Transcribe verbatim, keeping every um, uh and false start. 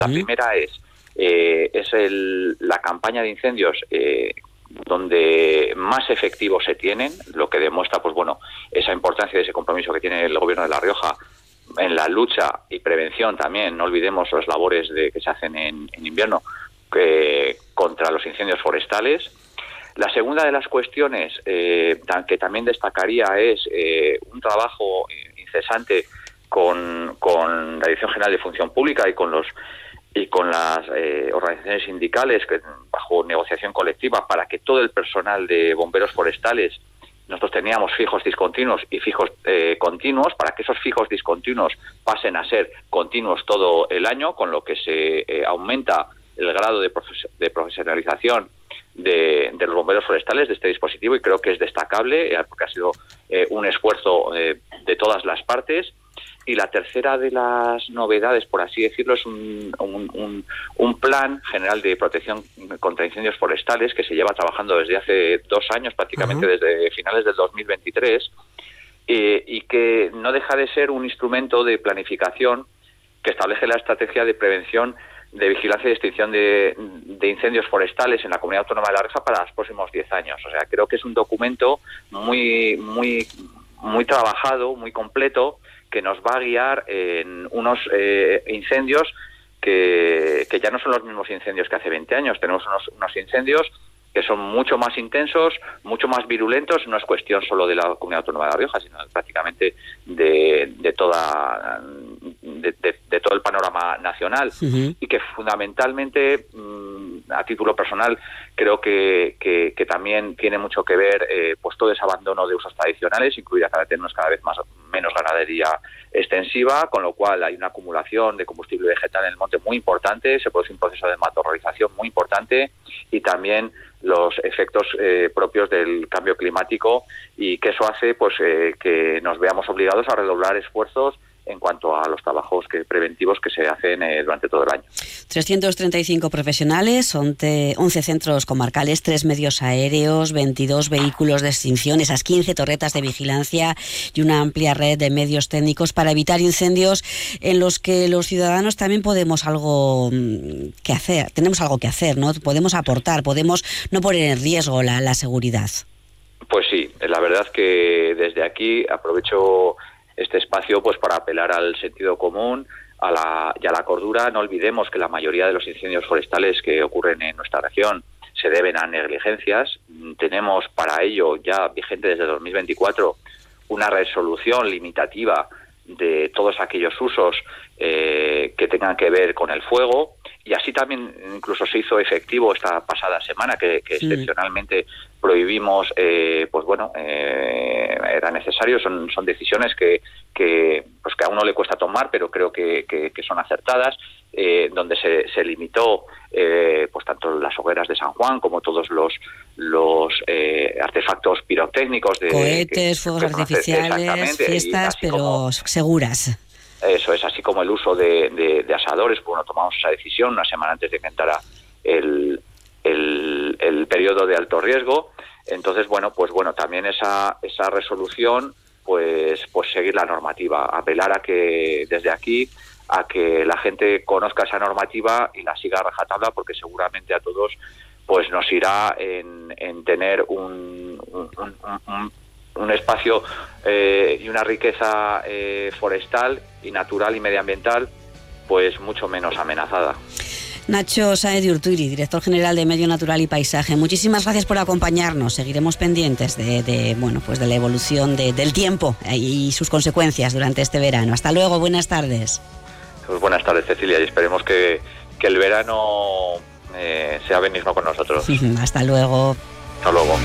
La mm. primera es, eh, es el, la campaña de incendios eh, donde más efectivos se tienen, lo que demuestra pues bueno esa importancia de ese compromiso que tiene el Gobierno de La Rioja en la lucha y prevención también. No olvidemos las labores de, que se hacen en, en invierno que, contra los incendios forestales. La segunda de las cuestiones eh, que también destacaría es eh, un trabajo incesante con, con la Dirección General de Función Pública y con los y con las eh, organizaciones sindicales que bajo negociación colectiva para que todo el personal de bomberos forestales, nosotros teníamos fijos discontinuos y fijos eh, continuos, para que esos fijos discontinuos pasen a ser continuos todo el año, con lo que se eh, aumenta el grado de, profes- de profesionalización de, de los bomberos forestales de este dispositivo, y creo que es destacable eh, porque ha sido eh, un esfuerzo eh, de todas las partes. Y la tercera de las novedades, por así decirlo, es un, un, un, un plan general de protección contra incendios forestales que se lleva trabajando desde hace dos años, prácticamente uh-huh. desde finales del dos mil veintitrés, eh, y que no deja de ser un instrumento de planificación que establece la estrategia de prevención, de vigilancia y extinción de, de incendios forestales en la Comunidad Autónoma de La Rioja para los próximos diez años. O sea, creo que es un documento muy, muy, muy trabajado, muy completo, que nos va a guiar en unos eh, incendios que, que ya no son los mismos incendios que hace veinte años. Tenemos unos, unos incendios que son mucho más intensos, mucho más virulentos. No es cuestión solo de la Comunidad Autónoma de La Rioja, sino prácticamente de, de toda de, de, de todo el panorama nacional. Uh-huh. Y que fundamentalmente, a título personal, creo que, que, que también tiene mucho que ver eh, pues todo ese abandono de usos tradicionales, incluida cada vez cada vez más menos ganadería extensiva, con lo cual hay una acumulación de combustible vegetal en el monte muy importante, se produce un proceso de matorralización muy importante, y también los efectos eh, propios del cambio climático, y que eso hace pues eh, que nos veamos obligados a redoblar esfuerzos en cuanto a los trabajos que, preventivos que se hacen eh, durante todo el año. trescientos treinta y cinco profesionales, once, once centros comarcales, tres medios aéreos, veintidós vehículos de extinción, esas quince torretas de vigilancia y una amplia red de medios técnicos para evitar incendios en los que los ciudadanos también podemos algo que hacer, tenemos algo que hacer, ¿no? Podemos aportar, podemos no poner en riesgo la, la seguridad. Pues sí, la verdad que desde aquí aprovecho este espacio pues para apelar al sentido común a la, y a la cordura. No olvidemos que la mayoría de los incendios forestales que ocurren en nuestra región se deben a negligencias. Tenemos para ello ya vigente desde dos mil veinticuatro una resolución limitativa de todos aquellos usos eh, que tengan que ver con el fuego, y así también incluso se hizo efectivo esta pasada semana que, que sí. excepcionalmente prohibimos, eh, pues bueno, eh, era necesario, son, son decisiones que, que, pues que a uno le cuesta tomar, pero creo que, que, que son acertadas, eh, donde se, se limitó eh, pues tanto las hogueras de San Juan como todos los los eh, artefactos pirotécnicos de cohetes, que, fuegos que artificiales, fiestas, pero como, seguras. Eso es, así como el uso de, de, de asadores. Pues bueno, tomamos esa decisión una semana antes de que entrara el, el, el periodo de alto riesgo. Entonces, bueno, pues bueno, también esa esa resolución, pues pues seguir la normativa, apelar a que desde aquí a que la gente conozca esa normativa y la siga rajatabla, porque seguramente a todos pues nos irá en, en tener un, un, un, un, un espacio eh, y una riqueza eh, forestal y natural y medioambiental pues mucho menos amenazada. Nacho Sáez de Urturi, director general de Medio Natural y Paisaje, muchísimas gracias por acompañarnos. Seguiremos pendientes de, de bueno pues de la evolución de, del tiempo y sus consecuencias durante este verano. Hasta luego, buenas tardes. Pues buenas tardes, Cecilia, y esperemos que, que el verano eh, sea benigno con nosotros. Hasta luego. Hasta luego.